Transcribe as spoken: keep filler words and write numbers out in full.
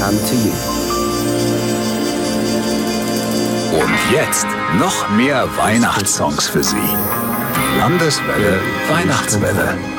come to you. Und jetzt noch mehr Weihnachtssongs für Sie. Landeswelle Weihnachtswelle.